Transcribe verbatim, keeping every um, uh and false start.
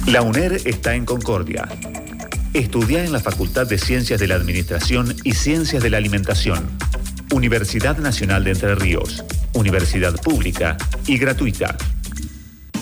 La UNER está en Concordia. Estudia en la Facultad de Ciencias de la Administración y Ciencias de la Alimentación. Universidad Nacional de Entre Ríos. Universidad pública y gratuita.